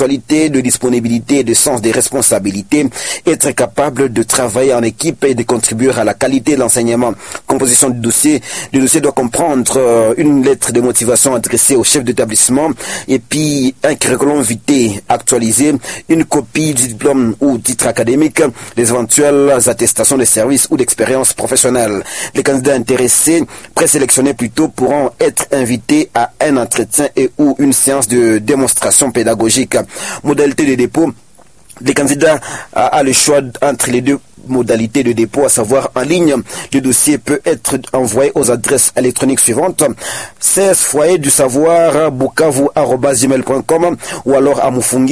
ponctualité, de disponibilité et de sens des responsabilités, être capable de travailler en équipe et de contribuer à la qualité de l'enseignement. Composition du dossier. Le dossier doit comprendre une lettre de motivation adressée au chef d'établissement et puis un curriculum vitae actualisé, une copie du diplôme ou titre académique, les éventuelles attestations de service ou d'expérience professionnelle. Les candidats intéressés, présélectionnés plutôt, pourront être invités à un entretien et ou une séance de démonstration pédagogique. Modalité de dépôt. Les candidats ont le choix entre les deux modalités de dépôt, à savoir en ligne. Le dossier peut être envoyé aux adresses électroniques suivantes: 16 foyer du savoir bukavu@gmail.com ou alors à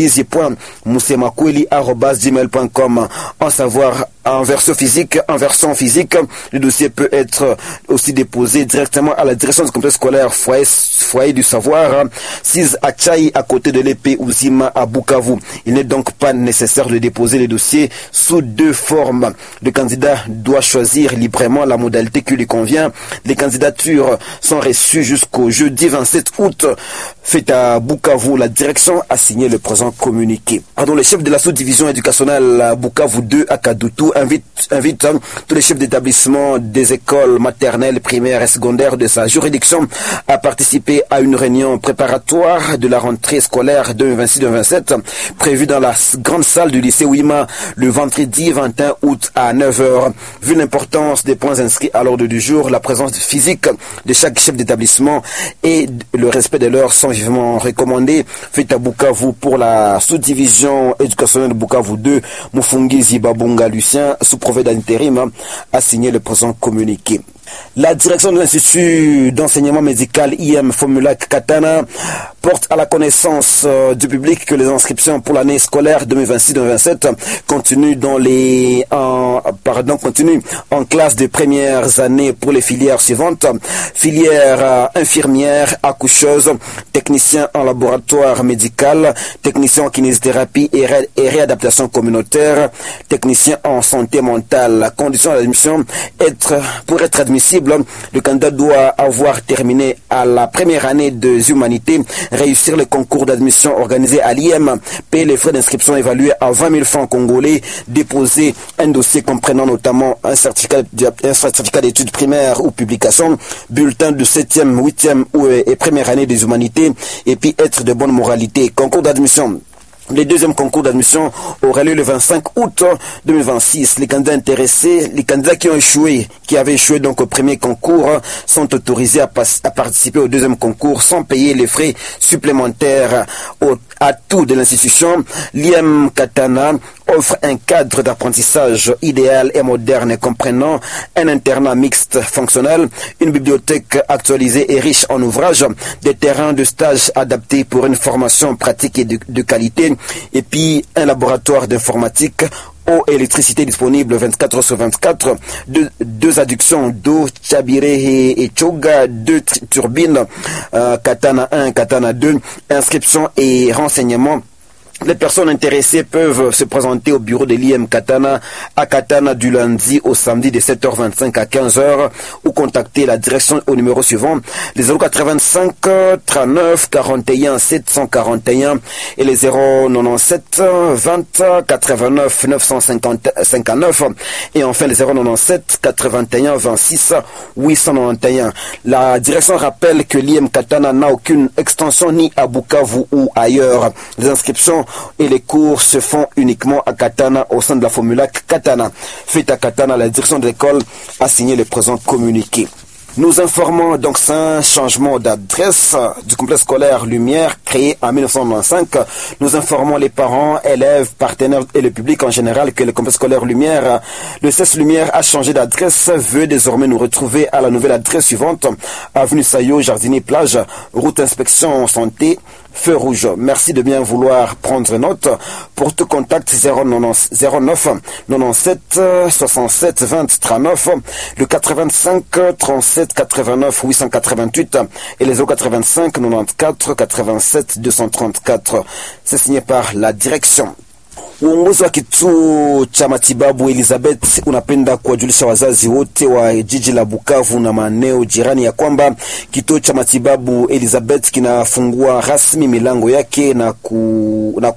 mufungizi.musemakweli@gmail.com. En savoir en version physique, le dossier peut être aussi déposé directement à la direction du complexe scolaire foyer du savoir 6 à Tchaï, à côté de l'épée Ouzima à Bukavu. Il n'est donc pas nécessaire de déposer le dossier sous deux formes. Le candidat doit choisir librement la modalité qui lui convient. Les candidatures sont reçues jusqu'au jeudi 27 août. Fait à Bukavu, la direction a signé le présent communiqué. Le chef de la sous-division éducationnelle Bukavu 2 à Kadutu invite tous les chefs d'établissement des écoles maternelles, primaires et secondaires de sa juridiction à participer à une réunion préparatoire de la rentrée scolaire 2026-2027 prévue dans la grande salle du lycée Ouima le vendredi 21 août à 9h. Vu l'importance des points inscrits à l'ordre du jour, la présence physique de chaque chef d'établissement et le respect de l'heure sont vivement recommandés. Fait à Bukavu pour la sous-division éducationnelle Bukavu 2, Mufungizi Babunga Lucien, sous-préfet d'intérim, a signé le présent communiqué. La direction de l'Institut d'enseignement médical IM Formulac Katana porte à la connaissance du public que les inscriptions pour l'année scolaire 2026-2027 continuent en classe de premières années pour les filières suivantes: filière infirmière, accoucheuse, technicien en laboratoire médical, technicien en kinésithérapie et réadaptation communautaire, technicien en santé mentale. Condition d'admission: pour être admissible, le candidat doit avoir terminé à la première année des humanités, réussir le concours d'admission organisé à l'IM, payer les frais d'inscription évalués à 20 000 francs congolais, déposer un dossier comprenant notamment un certificat d'études primaires ou publication, bulletin de 7e, 8e et première année des humanités, et puis être de bonne moralité. Concours d'admission. Les deuxièmes concours d'admission aura lieu le 25 août 2026. Les candidats intéressés, les candidats qui avaient échoué donc au premier concours, sont autorisés à participer au deuxième concours sans payer les frais supplémentaires. À tout de l'institution, l'IM Katana offre un cadre d'apprentissage idéal et moderne comprenant un internat mixte fonctionnel, une bibliothèque actualisée et riche en ouvrages, des terrains de stage adaptés pour une formation pratique et de qualité, et puis un laboratoire d'informatique, eau et électricité disponible 24 sur 24, deux adductions d'eau, Chabire et Choga, 2 turbines, Katana 1, Katana 2, inscription et renseignements. Les personnes intéressées peuvent se présenter au bureau de l'IM Katana à Katana du lundi au samedi de 7h25 à 15h ou contacter la direction au numéro suivant, les 085 39 41 741 et les 097 20 89 959 et enfin les 097 81 26 891. La direction rappelle que l'IM Katana n'a aucune extension ni à Bukavu ou ailleurs. Les inscriptions et les cours se font uniquement à Katana au sein de la Formulac Katana. Fait à Katana, la direction de l'école a signé le présent communiqué. Nous informons donc c'est un changement d'adresse du complexe scolaire Lumière créé en 1995. Nous informons les parents, élèves, partenaires et le public en général que le complexe scolaire Lumière, le CES Lumière a changé d'adresse, veut désormais nous retrouver à la nouvelle adresse suivante: avenue Sayo, Jardinier Plage, route inspection santé, feu rouge. Merci de bien vouloir prendre note. Pour tout contact 09 97 67 20 39, le 85 37 89 888 et les 085 94 87 234. C'est signé par la direction. Uongozi wa kituo cha matibabu Elizabeth unapenda kuwajulisha wazazi wote wa jiji la Bukavu na maeneo jirani ya kwamba kituo cha matibabu Elizabeth kinafungua rasmi milango yake na